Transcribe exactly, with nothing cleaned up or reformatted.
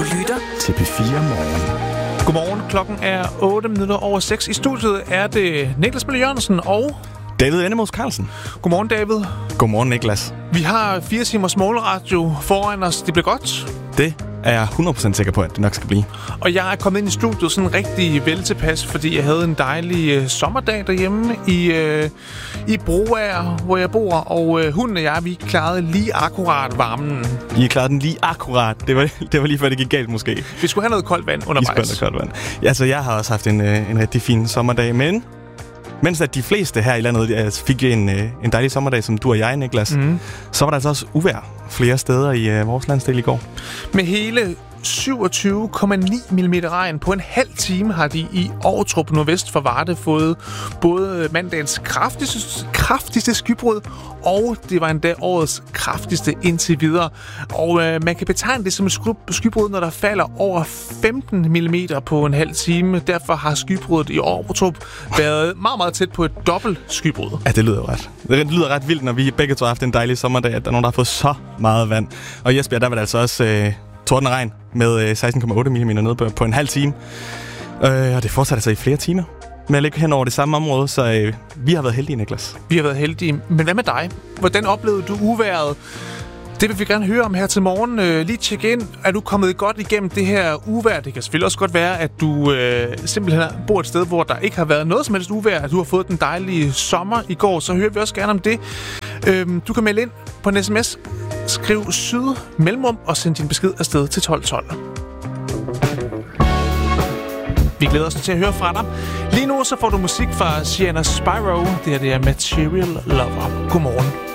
lytter til P fire Morgen. Godmorgen, klokken er otte minutter over seks. I studiet er det Niklas Møller Jørgensen og David Endemos Carlsen. Godmorgen, David. Godmorgen, Niklas. Vi har fire timers målradio foran os. Det bliver godt. Det er jeg hundrede procent sikker på, at det nok skal blive. Og jeg er kommet ind i studiet sådan rigtig vel tilpas, fordi jeg havde en dejlig øh, sommerdag derhjemme i, øh, i Broager, hvor jeg bor. Og øh, hunden og jeg, vi klarede lige akkurat varmen. I klarede den lige akkurat. Det var, det var lige før, det gik galt måske. Vi skulle have noget koldt vand undervejs. Vi skulle have noget koldt vand. Ja, så jeg har også haft en, øh, en rigtig fin sommerdag, men mens at de fleste her i landet altså, fik en, en dejlig sommerdag, som du og jeg, Niklas, mm. så var der altså også uvejr flere steder i uh, vores landsdel i går. Med hele syvogtyve komma ni millimeter regn på en halv time har de i Ovtrup nordvest for Varde fået både mandagens kraftigste, kraftigste skybrud, og det var endda årets kraftigste indtil videre. Og øh, man kan betegne det som et skybrud, når der falder over femten millimeter på en halv time. Derfor har skybruddet i Ovtrup været meget, meget tæt på et dobbelt skybrud. Ja, det lyder jo ret. Det lyder ret vildt, når vi begge to har haft en dejlig sommerdag, at der er nogen, der har fået så meget vand. Og i Esbjerg, der var det altså også øh, tordenregn med seksten komma otte millimeter nede på, på en halv time. Øh, og det fortsatte altså i flere timer med at ligge hen over det samme område, så øh, vi har været heldige, Niklas. Vi har været heldige. Men hvad med dig? Hvordan oplevede du uvejret? Det vil vi gerne høre om her til morgen. Øh, lige tjek ind. Er du kommet godt igennem det her uvejr? Det kan selvfølgelig også godt være, at du øh, simpelthen bor et sted, hvor der ikke har været noget som helst uvejr. At du har fået den dejlige sommer i går. Så hører vi også gerne om det. Øh, du kan melde ind på en sms. Skriv syd mellemrum og send din besked afsted til tolv tolv. Vi glæder os til at høre fra dig. Lige nu så får du musik fra Sienna Spyro. Det her det er Material Lover. Godmorgen.